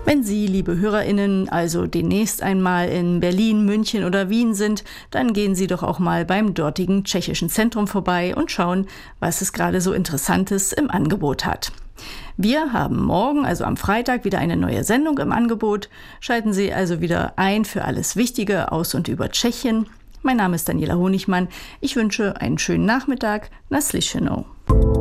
Wenn Sie, liebe HörerInnen, also demnächst einmal in Berlin, München oder Wien sind, dann gehen Sie doch auch mal beim dortigen Tschechischen Zentrum vorbei und schauen, was es gerade so Interessantes im Angebot hat. Wir haben morgen, also am Freitag, wieder eine neue Sendung im Angebot. Schalten Sie also wieder ein für alles Wichtige aus und über Tschechien. Mein Name ist Daniela Honigmann. Ich wünsche einen schönen Nachmittag. Na slyšenou.